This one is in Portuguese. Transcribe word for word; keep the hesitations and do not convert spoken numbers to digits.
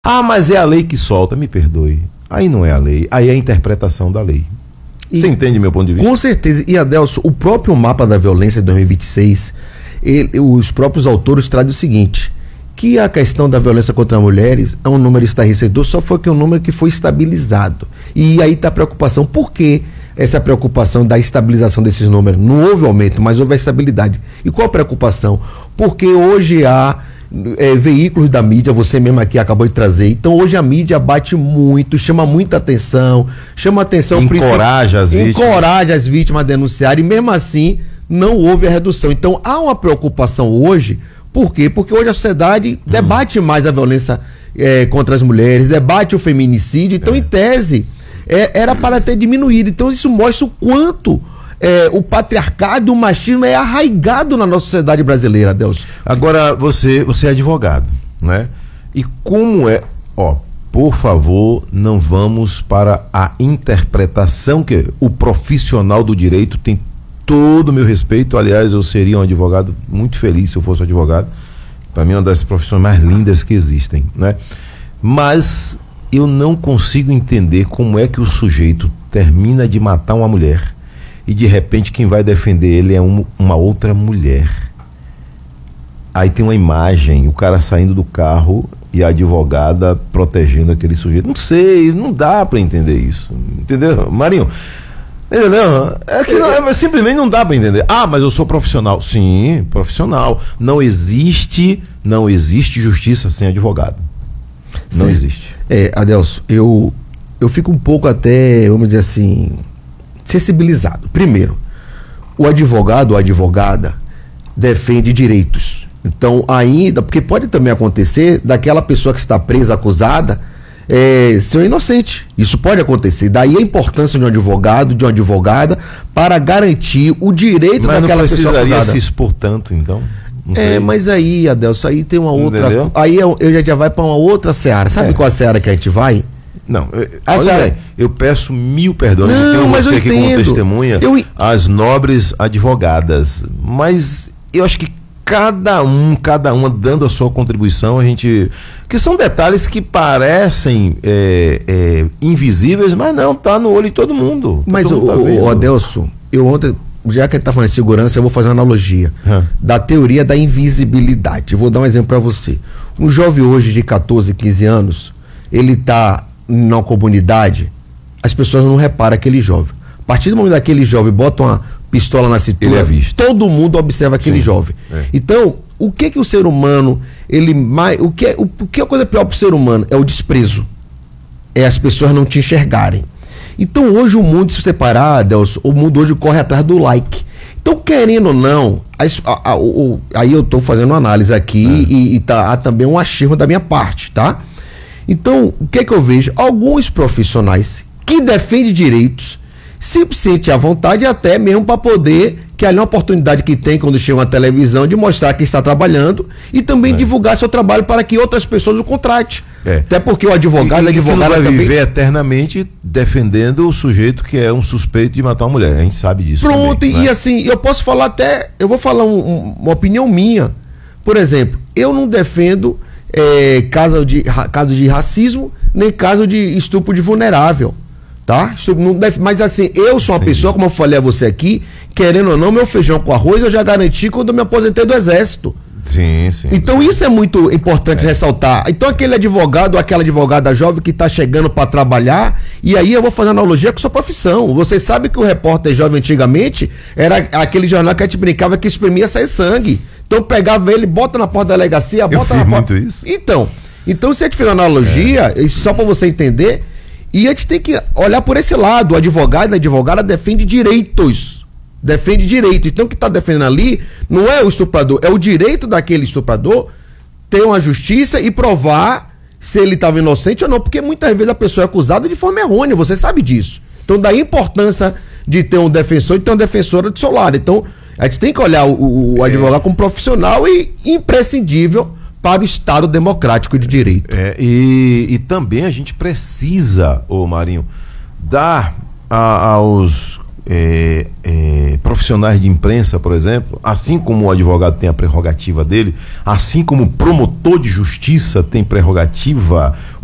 Ah, mas é a lei que solta, me perdoe. Aí não é a lei, aí é a interpretação da lei. E, você entende meu ponto de vista? Com certeza. E, Adelso, o próprio mapa da violência de dois mil e vinte e seis, ele, os próprios autores trazem o seguinte, que a questão da violência contra mulheres é um número estarrecedor, só foi que é um número que foi estabilizado. E aí está a preocupação. Por que essa preocupação da estabilização desses números? Não houve aumento, mas houve a estabilidade. E qual a preocupação? Porque hoje há é, veículos da mídia, você mesmo aqui acabou de trazer, então hoje a mídia bate muito, chama muita atenção, chama atenção... Encoraja as vítimas. Encoraja as vítimas a denunciarem, e mesmo assim não houve a redução. Então há uma preocupação hoje. Por quê? Porque hoje a sociedade hum. debate mais a violência é, contra as mulheres, debate o feminicídio, então é. em tese é, era para ter diminuído. Então isso mostra o quanto é, o patriarcado e o machismo é arraigado na nossa sociedade brasileira, Adelso. Agora, você, você é advogado, né? E como é... Ó, por favor, não vamos para a interpretação que o profissional do direito tem todo o meu respeito. Aliás, eu seria um advogado muito feliz se eu fosse advogado. Para mim é uma das profissões mais lindas que existem, né? Mas eu não consigo entender como é que o sujeito termina de matar uma mulher e de repente quem vai defender ele é um, uma outra mulher. Aí tem uma imagem, o cara saindo do carro e a advogada protegendo aquele sujeito. Não sei, não dá para entender isso, entendeu, Marinho? Entendeu? É que não, é, simplesmente não dá para entender. Ah, mas eu sou profissional. Sim, profissional. Não existe, não existe justiça sem advogado. Não Sim. existe. É, Adelso, eu, eu fico um pouco até, vamos dizer assim, sensibilizado. Primeiro, o advogado ou advogada defende direitos. Então, ainda, porque pode também acontecer daquela pessoa que está presa, acusada, É, ser inocente. Isso pode acontecer. Daí a importância de um advogado, de uma advogada, para garantir o direito mas daquela pessoa acusada. Mas não precisaria se expor tanto, então? Não é, sei. Mas aí, Adelso, aí tem uma outra... Entendeu? Aí eu, eu já vai para uma outra seara. Sabe é. qual a seara que a gente vai? Não, eu, olha, seara... eu peço mil perdões. Não, eu tenho mas você eu aqui entendo. como testemunha, eu... as nobres advogadas. Mas eu acho que cada um, cada uma dando a sua contribuição, a gente... Que são detalhes que parecem é, é, invisíveis, mas não, tá no olho de todo mundo. Mas todo o, mundo tá o Adelso, eu ontem, já que ele tá falando de segurança, eu vou fazer uma analogia hum. da teoria da invisibilidade. Eu vou dar um exemplo para você. Um jovem hoje de catorze, quinze anos, ele tá numa comunidade, as pessoas não reparam aquele jovem. A partir do momento daquele jovem bota uma pistola na cintura, ele é visto. Todo mundo observa aquele Sim. jovem. É. Então, o que que o ser humano, ele mais, o que é, o, o que é a coisa pior pro ser humano? É o desprezo. É as pessoas não te enxergarem. Então, hoje o mundo, se você parar, Adelso, o mundo hoje corre atrás do like. Então, querendo ou não, a, a, a, o, aí eu tô fazendo uma análise aqui é. e, e tá, há também um achismo da minha parte, tá? Então, o que é que eu vejo? Alguns profissionais que defendem direitos se sente à vontade até mesmo para poder, que ali é uma oportunidade que tem quando chega uma televisão de mostrar que está trabalhando e também é. divulgar seu trabalho para que outras pessoas o contratem. É. Até porque o advogado, e, e advogado vai também... viver eternamente defendendo o sujeito que é um suspeito de matar uma mulher. A gente sabe disso. Pronto, também, e né? assim, eu posso falar até, eu vou falar um, um, uma opinião minha. Por exemplo, eu não defendo é, caso, de, caso de racismo, nem caso de estupro de vulnerável. Tá? Não deve, mas assim, eu sou uma Entendi. pessoa, como eu falei a você aqui, querendo ou não, meu feijão com arroz eu já garanti quando eu me aposentei do exército. Sim, sim. Então isso é muito importante é. ressaltar. Então aquele advogado ou aquela advogada jovem que está chegando para trabalhar, e aí eu vou fazer analogia com sua profissão. Você sabe que o repórter jovem antigamente era aquele jornal que a gente brincava que exprimia sair sangue. Então pegava ele, bota na porta da delegacia, bota eu fiz na muito porta... isso. Então, então se a gente fizer uma analogia, é. só para você entender... E a gente tem que olhar por esse lado. O advogado e a advogada defende direitos. Defende direitos. Então o que está defendendo ali não é o estuprador, é o direito daquele estuprador ter uma justiça e provar se ele estava inocente ou não. Porque muitas vezes a pessoa é acusada de forma errônea, você sabe disso. Então daí a importância de ter um defensor e de ter uma defensora do seu lado. Então a gente tem que olhar o, o advogado como profissional e imprescindível para o Estado democrático de direito. É, e, e também a gente precisa, ô Marinho, dar a, aos é, é, profissionais de imprensa, por exemplo, assim como o advogado tem a prerrogativa dele, assim como o promotor de justiça tem prerrogativa,